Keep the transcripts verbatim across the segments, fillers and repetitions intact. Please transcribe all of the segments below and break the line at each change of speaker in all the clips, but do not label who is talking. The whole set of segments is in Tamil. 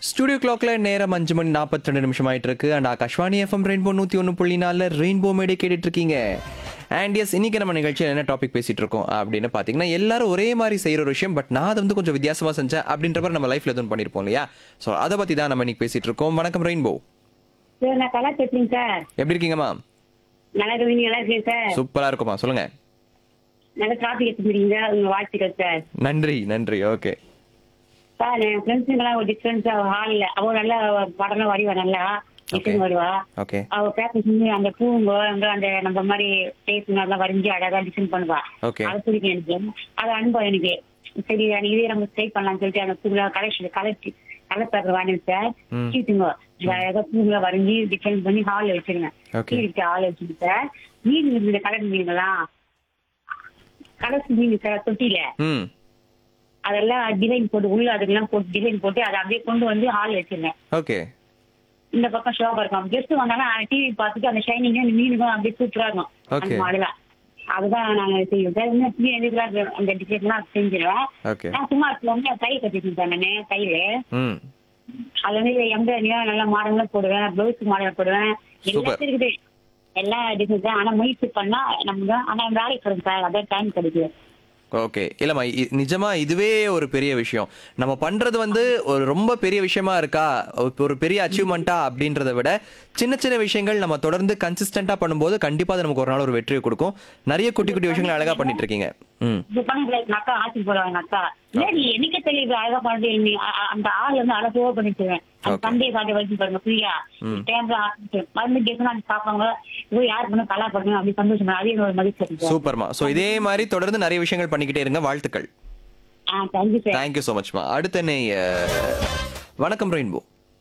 ஸ்டுடியோ கிளாக்ல நேரம் அஞ்சு மணி நாற்பத்தி ரெண்டு நிமிஷம் ஆயிட்டு இருக்கு. அண்ட் ஆகாஷ்வாணி எஃப்எம் ரெயின்போ நூத்தி ஒன்று புள்ளி நாலுல ரெயின்போ மேடே கேட்டுட்டு இருக்கீங்க. அண்ட் எஸ், இன்னைக்கு நம்ம நிகழ்ச்சியில் என்ன டாபிக் பேசிட்டு இருக்கோம் அப்படின்னு பாத்தீங்கன்னா, எல்லாரும் ஒரே மாதிரி செய்யற ஒரு விஷயம், பட் நான் அதை வந்து கொஞ்சம் வித்தியாசமா செஞ்சேன் அப்படின்ற மாதிரி நம்ம லைஃப்ல எதுவும் பண்ணிருப்போம் இல்லையா? ஸோ அதை பத்தி தான் நம்ம இன்னைக்கு பேசிட்டு இருக்கோம். வணக்கம் ரெயின்போ.
சார் நான் கலா பேசுறேன் சார்.
எப்படி இருக்கீங்கம்மா?
நல்லா இருக்கீங்க, நல்லா இருக்கேன் சார்.
சூப்பரா இருக்குமா, சொல்லுங்க.
நல்ல டாபிக் எடுத்துக்கிறீங்க, உங்க வாழ்த்துக்கள் சார்.
நன்றி நன்றி. ஓகே
சார் என் ஃப்ரெண்ட்ஸுங்கெல்லாம் ஒரு டிஃப்ரென்ஸா ஹாலில் அவ நல்லா படம் வடிவா நல்லா டிசைன் வருவா.
ஓகே
அவ பேப்பர் செஞ்சு அந்த பூங்க அங்க அந்த நம்ம மாதிரி பேஸ் நல்லா வரைஞ்சி அழகா டிசைன் பண்ணுவா.
ஓகே
அது பிடிக்கும் எனக்கு, அது அனுபவம் எனக்கு. சரி இதே நம்ம ட்ரை பண்ணலாம்னு சொல்லிட்டு அந்த பூல கலெக்ஷன் கலர் கலர் பேப்பர் வாங்கி சார்
ம்.
சீட்டுங்க அழகா பூங்களை வரைஞ்சி டிசைன் பண்ணி ஹாலில் வச்சிருங்க.
ஓகே
ஹாலில் வச்சுட்டு சார் மீன் இந்த கலர் மீன்களா கலர் மீன் சார் தொட்டியில
ம்
அதெல்லாம் டிசைன் போட்டு உள்ள அதுக்கெல்லாம் போட்டு டிசைன் போட்டு அதை அப்படியே கொண்டு வந்து ஹால் வச்சிருந்தேன்.
ஓகே
இந்த பக்கம் ஷோபா இருக்கும், கெஸ்ட் வந்தாலும் டிவி பார்த்துட்டு அந்த ஷைனிங் அந்த மீனுக்கும் அப்படியே சூப்பரா இருக்கும். அந்த
Okay.
மாடலா அதுதான் நாங்க செய்வோம் சார். இன்னும் துணி எதுக்குலாம் அந்த டிசைன்லாம் செஞ்சிருவேன்.
ஓகே
நான் சும்மா வந்து கை கட்டிட்டு சார் நானு கையில
ம்
அதுல வந்து எம்ப்ராய்டியா நல்லா மாடல்லாம் போடுவேன், பிளவுஸ் மாடல் போடுவேன்,
Super.
எல்லாம் இருக்குது எல்லா டிசைன் தான். ஆனா முயற்சி பண்ணா நம்ம தான், ஆனா வேலைக்கு போறோம் சார், அதான் டைம் கிடைக்குது.
ஓகே இல்லம்மா, இ- நிஜமா இதுவே ஒரு பெரிய விஷயம். நம்ம பண்றது வந்து ஒரு ரொம்ப பெரிய விஷயமா இருக்கா, ஒரு- ஒரு பெரிய அச்சீவ்மெண்ட்டா அப்படின்றத விட சின்ன சின்ன விஷயங்கள் நம்ம தொடர்ந்து கன்சிஸ்டன்டா பண்ணும்போது கண்டிப்பா அது நமக்கு ஒரு நாள் ஒரு வெற்றியை கொடுக்கும். நிறைய குட்டி குட்டி விஷயங்கள் அழகா பண்ணிட்டு இருக்கீங்க. ம்
இது பண்ண எங்க அக்கா ஆட்சி போடுவாங்க. அக்கா இல்ல நீ என்னைக்கு தெரியுது அழகா பண்ணி நீ அ- அ- அந்த ஆள் வந்து அழகா பண்ணிட்டுவேன். அந்த
Okay.
சண்டையை காட்டி வச்சு பாருங்க ஃப்ரீயா
ம்.
டைம்ல மருந்து கேட்கணும் அது பார்ப்பாங்க. இவ யார் பண்ண கலா பண்ணுங்க அப்படி சந்தோஷம், அதே ஒரு மதிப்பு இருக்கு.
சூப்பர்மா. ஸோ இதே மாதிரி தொடர்ந்து நிறைய விஷயங்கள் பண்ணிக்கிட்டே இருங்க. வாழ்த்துக்கள்.
ஆ தேங்க்யூ சார்.
Thank you so மச்மா. அடுத்த நே வணக்கம் ரெயின்போ.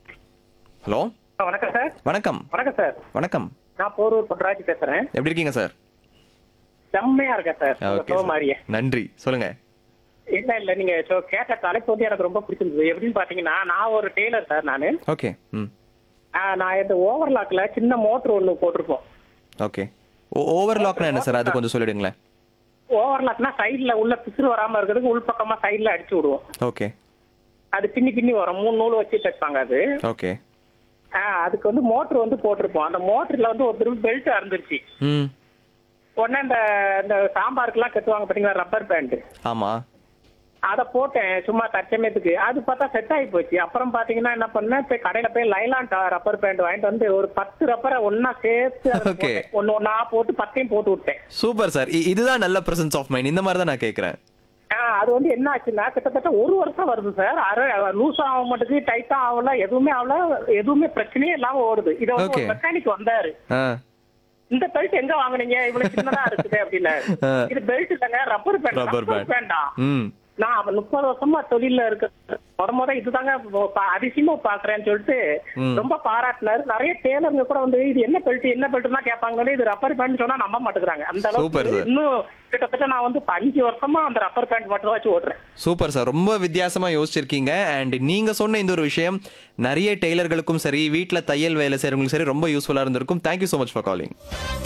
ஹலோ
வணக்கம் சார்.
வணக்கம்.
வணக்கம் சார்.
வணக்கம்.
நான் போரூர் பொன்ராஜ் பேசுறேன்.
எப்படி இருக்கீங்க சார்?
செம்மையா இருக்கேன் சார். உங்க
ஓகே
show மாதிரியே.
நன்றி, சொல்லுங்க.
இல்ல இல்ல நீங்க show கேட்ட தலைப்பு வந்து எனக்கு ரொம்ப பிடிச்சிருந்தது. எப்படின்னு பாத்தீங்கன்னா, நான் ஒரு டெய்லர் சார். நானு
ஓகே ம்
ஆ, நான் இந்த ஓவர்லாக்ல சின்ன மோட்டர் ஒண்ணு போட்டிருப்போம்.
ஓகே. ஓவர்லாக்னா என்ன சார், அது கொஞ்சம் சொல்லிடுங்களேன்.
ஓவர்லாக்னா சைடுல உள்ள பிசுறு வராம இருக்கிறதுக்கு உள் பக்கமா சைடுல அடிச்சு விடுவோம்.
ஓகே
அது பின்னி பின்னி வரும், மூணு நூல் வச்சு தைப்பாங்க அது.
ஓகே
ஆ, அதுக்கு வந்து மோட்டர் வந்து போட்டிருப்போம். அந்த மோட்டர்ல வந்து ஒரு திரும்ப பெல்ட் அறுந்துருச்சு.
ம்
உடனே இந்த இந்த சாம்பாருக்குலாம் கட்டுவாங்க பாத்தீங்களா, ரப்பர் பேண்ட்,
ஆமா
அதை போட்டேன் சும்மா தற்சமயத்துக்கு. அது பார்த்தா செட் ஆகி போச்சு. அப்புறம் பாத்தீங்கன்னா என்ன பண்ணேன், போய் கடையில போய் லைலான் ரப்பர் பேண்ட் வாங்கிட்டு வந்து ஒரு பத்து ரப்பரை ஒன்னா சேர்த்து அதுல
Okay.
போட்டேன். ஒண்ணு ஒன்னா போட்டு பத்தையும் போட்டு விட்டேன்.
Super sir. இ- இதுதான் நல்ல பிரசன்ஸ் ஆஃப் மைண்ட். இந்த மாதிரி தான் நான் கேட்கறேன்.
ஆ, அது வந்து என்ன ஆச்சுன்னா கிட்டத்தட்ட ஒரு வருஷம் வருது சார். அரை லூஸ் ஆக மாட்டேங்குது, டைட்டா ஆகல, எதுவுமே ஆகல, எதுவுமே பிரச்சனையே இல்லாம ஓடுது. இதை வந்து
Okay.
ஒரு மெக்கானிக் வந்தாரு.
ஆ
இந்த பெல்ட் எங்க வாங்குனீங்க, இவ்வளவு சின்னதா இருக்குது அப்படின்னு.
ஆ.
இது பெல்ட் இல்லைங்க, rubber band.
Rubber
rubber
band.
பேண்டா?
ம்
நான் அவன் முப்பது வருஷமா தொழில இருக்க முத முத இதுதாங்க பா- அதிசயமா பாக்குறேன்னு சொல்லிட்டு
ம்.
ரொம்ப பாராட்டினாரு. நிறைய டேலருங்க கூட வந்து இது என்ன பெல்ட் என்ன பெல்ட்னா கேட்பாங்க, இது ரப்பர் பேண்ட் சொன்னா நம்ப மாட்டேங்கிறாங்க. அந்த
Super,
அளவுக்கு
sir.
இன்னும் கிட்டத்தட்ட நான் வந்து அஞ்சு வருஷமா அந்த ரப்பர் பேண்ட் மட்டும் தான் வச்சு ஓட்டுறேன்.
Super sir. ரொம்ப வித்தியாசமா யோசிச்சிருக்கீங்க. அண்ட் நீங்க சொன்ன இந்த ஒரு விஷயம் நிறைய டெய்லர்களுக்கும் சரி, வீட்ல தையல் வேலை செய்யறவங்களுக்கும் சரி ரொம்ப யூஸ்ஃபுல்லா இருந்திருக்கும். Thank you so much for calling.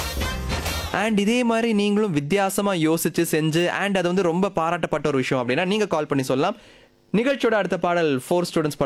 And இதே மாதிரி நீங்களும் வித்தியாசமா யோசிச்சு செஞ்சு அண்ட் அது வந்து ரொம்ப பாராட்டப்பட்ட ஒரு விஷயம் அப்படின்னா நீங்க கால் பண்ணி சொல்லலாம். நிகழ்ச்சியோட அடுத்த பாடல் ஃபோர் ஸ்டூடெண்ட்ஸ்